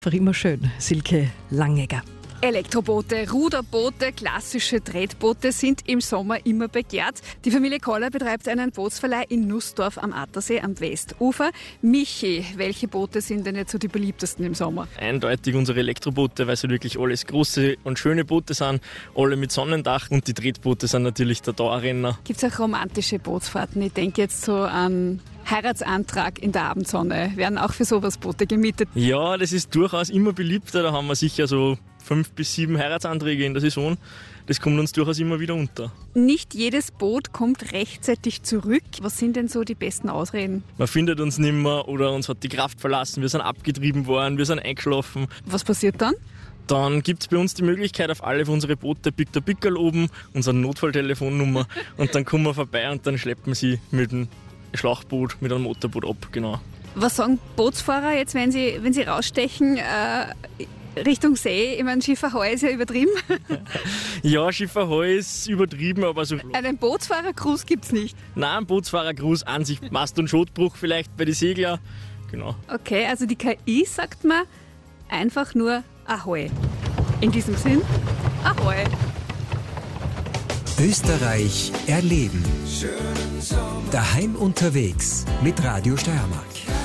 Einfach immer schön, Silke Langegger. Elektroboote, Ruderboote, klassische Tretboote sind im Sommer immer begehrt. Die Familie Koller betreibt einen Bootsverleih in Nussdorf am Attersee am Westufer. Michi, welche Boote sind denn jetzt so die beliebtesten im Sommer? Eindeutig unsere Elektroboote, weil sie wirklich alles große und schöne Boote sind, alle mit Sonnendach, und die Tretboote sind natürlich der Dauerrenner. Gibt es auch romantische Bootsfahrten? Ich denke jetzt so an Heiratsantrag in der Abendsonne. Werden auch für sowas Boote gemietet? Ja, das ist durchaus immer beliebter. Da haben wir sicher so 5 bis 7 Heiratsanträge in der Saison. Das kommt uns durchaus immer wieder unter. Nicht jedes Boot kommt rechtzeitig zurück. Was sind denn so die besten Ausreden? Man findet uns nimmer oder uns hat die Kraft verlassen, wir sind abgetrieben worden, wir sind eingeschlafen. Was passiert dann? Dann gibt es bei uns die Möglichkeit, auf alle unsere Boote biegt der Pickel oben, unsere Notfalltelefonnummer, und dann kommen wir vorbei und dann schleppen sie mit dem Schlauchboot, mit einem Motorboot ab, genau. Was sagen Bootsfahrer jetzt, wenn sie rausstechen Richtung See? Ich meine, Schifferheu ist ja übertrieben. Ja, Schifferheu ist übertrieben, aber so... Einen Bootsfahrer-Cruise gibt's nicht? Nein, ein Bootsfahrer-Cruise an sich, Mast- und Schotbruch vielleicht bei den Segler, genau. Okay, also die KI sagt mir einfach nur Ahoi. In diesem Sinn, Ahoi. Österreich erleben. Daheim unterwegs mit Radio Steiermark.